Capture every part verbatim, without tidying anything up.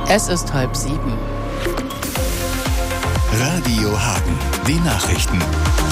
Es ist halb sieben. Radio Hagen, die Nachrichten.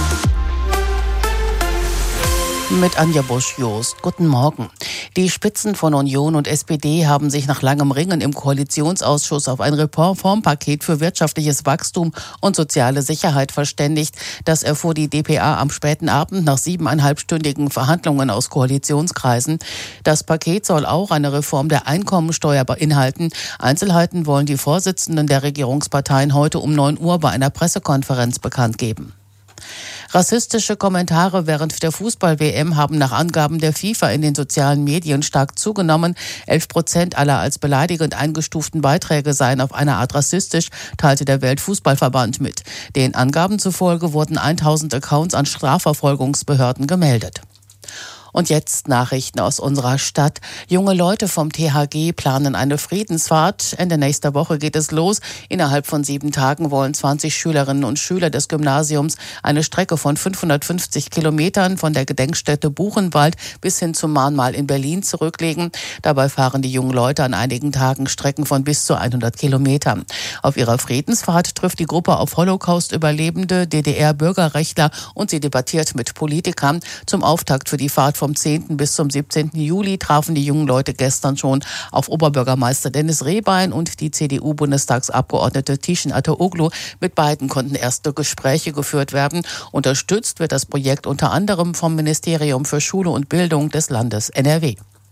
Mit Anja Busch-Jost. Guten Morgen. Die Spitzen von Union und S P D haben sich nach langem Ringen im Koalitionsausschuss auf ein Reformpaket für wirtschaftliches Wachstum und soziale Sicherheit verständigt. Das erfuhr die d p a am späten Abend nach siebeneinhalbstündigen Verhandlungen aus Koalitionskreisen. Das Paket soll auch eine Reform der Einkommensteuer beinhalten. Einzelheiten wollen die Vorsitzenden der Regierungsparteien heute um neun Uhr bei einer Pressekonferenz bekannt geben. Rassistische Kommentare während der Fußball-W M haben nach Angaben der FIFA in den sozialen Medien stark zugenommen. Elf Prozent aller als beleidigend eingestuften Beiträge seien auf eine Art rassistisch, teilte der Weltfußballverband mit. Den Angaben zufolge wurden tausend Accounts an Strafverfolgungsbehörden gemeldet. Und jetzt Nachrichten aus unserer Stadt. Junge Leute vom T H G planen eine Friedensfahrt. Ende nächster Woche geht es los. Innerhalb von sieben Tagen wollen zwanzig Schülerinnen und Schüler des Gymnasiums eine Strecke von fünfhundertfünfzig Kilometern von der Gedenkstätte Buchenwald bis hin zum Mahnmal in Berlin zurücklegen. Dabei fahren die jungen Leute an einigen Tagen Strecken von bis zu hundert Kilometern. Auf ihrer Friedensfahrt trifft die Gruppe auf Holocaust-Überlebende, D D R-Bürgerrechtler und sie debattiert mit Politikern. Zum Auftakt für die Fahrt vom zehnten bis zum siebzehnten Juli trafen die jungen Leute gestern schon auf Oberbürgermeister Dennis Rehbein und die C D U-Bundestagsabgeordnete Tishin Ataoglu. Mit beiden konnten erste Gespräche geführt werden. Unterstützt wird das Projekt unter anderem vom Ministerium für Schule und Bildung des Landes N R W.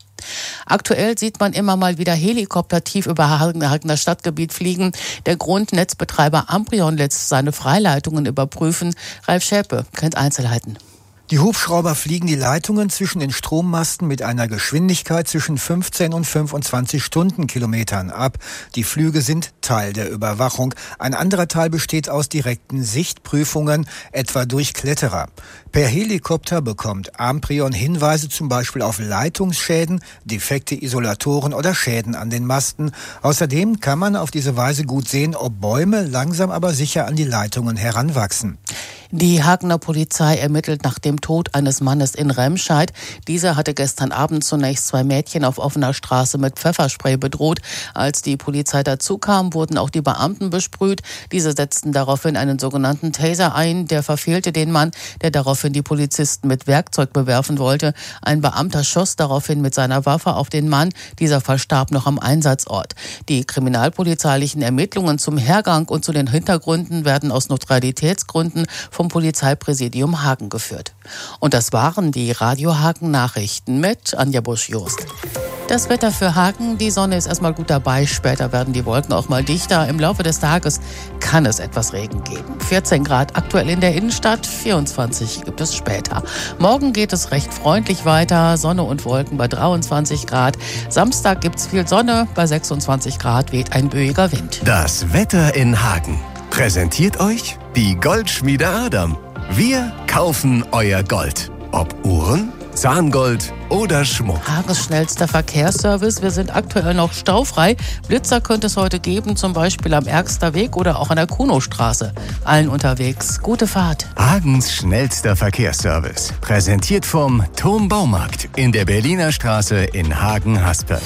Aktuell sieht man immer mal wieder Helikopter tief über Hagener Stadtgebiet fliegen. Der Grund, Netzbetreiber Amprion lässt seine Freileitungen überprüfen. Ralf Schäpe kennt Einzelheiten. Die Hubschrauber fliegen die Leitungen zwischen den Strommasten mit einer Geschwindigkeit zwischen fünfzehn und fünfundzwanzig Stundenkilometern ab. Die Flüge sind Teil der Überwachung. Ein anderer Teil besteht aus direkten Sichtprüfungen, etwa durch Kletterer. Per Helikopter bekommt Amprion Hinweise zum Beispiel auf Leitungsschäden, defekte Isolatoren oder Schäden an den Masten. Außerdem kann man auf diese Weise gut sehen, ob Bäume langsam aber sicher an die Leitungen heranwachsen. Die Hagener Polizei ermittelt nach dem Tod eines Mannes in Remscheid. Dieser hatte gestern Abend zunächst zwei Mädchen auf offener Straße mit Pfefferspray bedroht. Als die Polizei dazukam, wurden auch die Beamten besprüht. Diese setzten daraufhin einen sogenannten Taser ein. Der verfehlte den Mann, der daraufhin die Polizisten mit Werkzeug bewerfen wollte. Ein Beamter schoss daraufhin mit seiner Waffe auf den Mann. Dieser verstarb noch am Einsatzort. Die kriminalpolizeilichen Ermittlungen zum Hergang und zu den Hintergründen werden aus Neutralitätsgründen vom Polizeipräsidium Hagen geführt. Und das waren die Radio Hagen Nachrichten mit Anja Busch-Jost. Das Wetter für Hagen, die Sonne ist erstmal gut dabei, später werden die Wolken auch mal dichter. Im Laufe des Tages kann es etwas Regen geben. vierzehn Grad aktuell in der Innenstadt, vierundzwanzig gibt es später. Morgen geht es recht freundlich weiter, Sonne und Wolken bei dreiundzwanzig Grad. Samstag gibt es viel Sonne, bei sechsundzwanzig Grad weht ein böiger Wind. Das Wetter in Hagen präsentiert euch die Goldschmiede Adam. Wir kaufen euer Gold. Ob Uhren, Zahngold oder Schmuck. Hagens schnellster Verkehrsservice. Wir sind aktuell noch staufrei. Blitzer könnte es heute geben, zum Beispiel am Ergster Weg oder auch an der Kunostraße. Allen unterwegs. Gute Fahrt. Hagens schnellster Verkehrsservice. Präsentiert vom Turm Baumarkt in der Berliner Straße in Hagen-Haspe.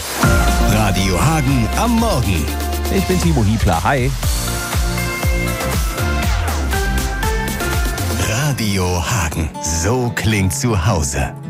Radio Hagen am Morgen. Ich bin Timo Hiebler. Hi. Radio Hagen. So klingt zu Hause.